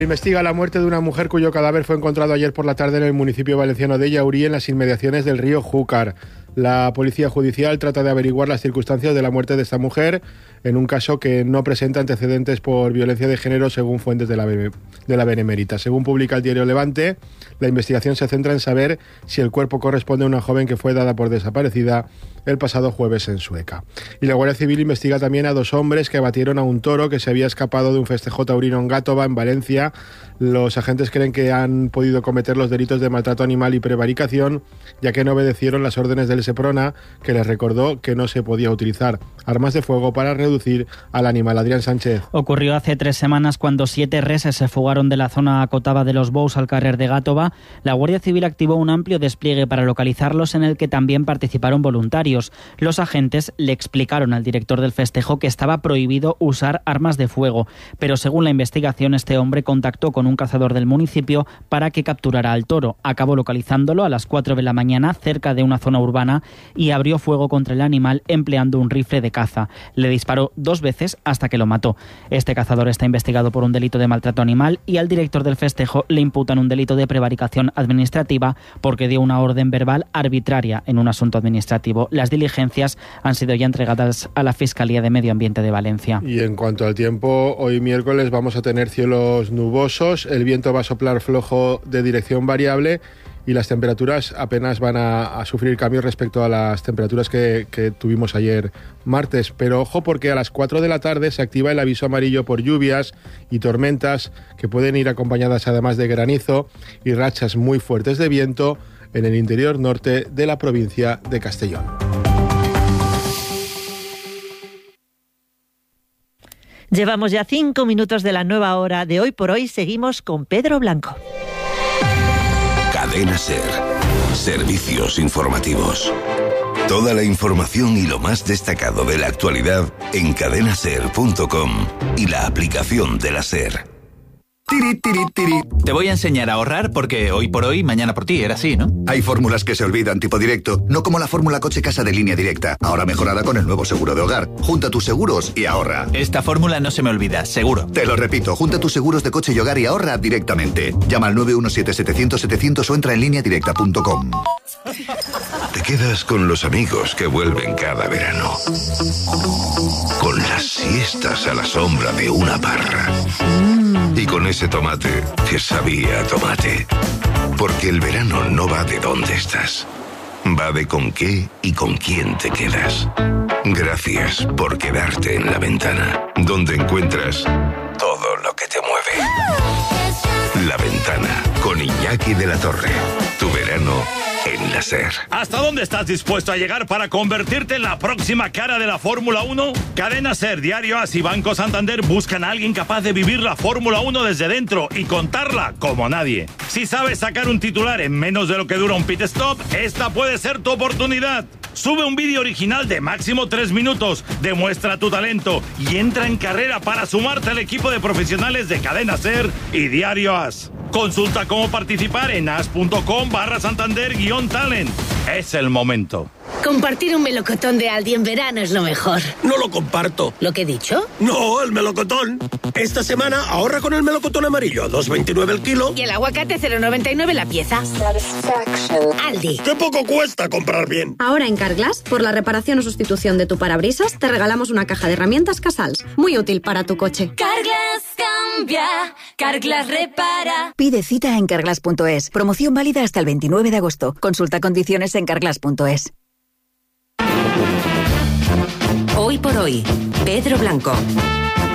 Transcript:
Investiga la muerte de una mujer cuyo cadáver fue encontrado ayer por la tarde en el municipio valenciano de Llaurí, en las inmediaciones del río Júcar. La policía judicial trata de averiguar las circunstancias de la muerte de esta mujer, en un caso que no presenta antecedentes por violencia de género, según fuentes de la Benemérita. Según publica el diario Levante, la investigación se centra en saber si el cuerpo corresponde a una joven que fue dada por desaparecida el pasado jueves en Sueca. Y la Guardia Civil investiga también a 2 hombres que abatieron a un toro que se había escapado de un festejo taurino en Gátova, en Valencia. Los agentes creen que han podido cometer los delitos de maltrato animal y prevaricación, ya que no obedecieron las órdenes del Seprona, que les recordó que no se podía utilizar armas de fuego para reducir al animal. Adrián Sánchez. Ocurrió hace 3 semanas cuando 7 reses se fugaron de la zona acotada de los Bous al carrer de Gátova. La Guardia Civil activó un amplio despliegue para localizarlos, en el que también participaron voluntarios. Los agentes le explicaron al director del festejo que estaba prohibido usar armas de fuego, pero según la investigación, este hombre contactó con un cazador del municipio para que capturara al toro. Acabó localizándolo a las 4 de la mañana cerca de una zona urbana y abrió fuego contra el animal empleando un rifle de caza. Le disparó 2 veces hasta que lo mató. Este cazador está investigado por un delito de maltrato animal y al director del festejo le imputan un delito de prevaricación administrativa porque dio una orden verbal arbitraria en un asunto administrativo. Las diligencias han sido ya entregadas a la Fiscalía de Medio Ambiente de Valencia. Y en cuanto al tiempo, hoy miércoles vamos a tener cielos nubosos, el viento va a soplar flojo de dirección variable y las temperaturas apenas van a sufrir cambios respecto a las temperaturas que tuvimos ayer martes. Pero ojo, porque a las 4 de la tarde se activa el aviso amarillo por lluvias y tormentas, que pueden ir acompañadas además de granizo y rachas muy fuertes de viento en el interior norte de la provincia de Castellón. Llevamos ya 5 minutos de la nueva hora de Hoy por Hoy. Seguimos con Pedro Blanco. Cadena SER. Servicios informativos. Toda la información y lo más destacado de la actualidad en cadenaser.com y la aplicación de la SER. Tiri, tiri, tiri. Te voy a enseñar a ahorrar porque hoy por hoy, mañana por ti, era así, ¿no? Hay fórmulas que se olvidan, tipo directo, no como la fórmula coche-casa de Línea Directa, ahora mejorada con el nuevo seguro de hogar. Junta tus seguros y ahorra. Esta fórmula no se me olvida, seguro. Te lo repito, junta tus seguros de coche y hogar y ahorra directamente. Llama al 917-700-700 o entra en lineadirecta.com. Te quedas con los amigos que vuelven cada verano. Con las siestas a la sombra de una parra. Y con ese tomate que sabía a tomate. Porque el verano no va de dónde estás. Va de con qué y con quién te quedas. Gracias por quedarte en La Ventana, donde encuentras todo lo que te mueve. La Ventana, con Iñaki de la Torre. Tu verano en la SER. ¿Hasta dónde estás dispuesto a llegar para convertirte en la próxima cara de la Fórmula 1? Cadena SER, Diario AS y Banco Santander buscan a alguien capaz de vivir la Fórmula 1 desde dentro y contarla como nadie. Si sabes sacar un titular en menos de lo que dura un pit stop, esta puede ser tu oportunidad. Sube un vídeo original de máximo 3 minutos, demuestra tu talento y entra en carrera para sumarte al equipo de profesionales de Cadena SER y Diario AS. Consulta cómo participar en as.com/Santander-talent. Es el momento. Compartir un melocotón de Aldi en verano es lo mejor. No lo comparto. ¿Lo que he dicho? No, el melocotón. Esta semana ahorra con el melocotón amarillo, 2,29 el kilo. Y el aguacate 0,99 la pieza. Aldi. ¡Qué poco cuesta comprar bien! Ahora en Carglass, por la reparación o sustitución de tu parabrisas, te regalamos una caja de herramientas Casals. Muy útil para tu coche. Carglass cambia, Carglass repara. Pide cita en carglass.es. Promoción válida hasta el 29 de agosto. Consulta condiciones en carglass.es. Hoy por Hoy, Pedro Blanco.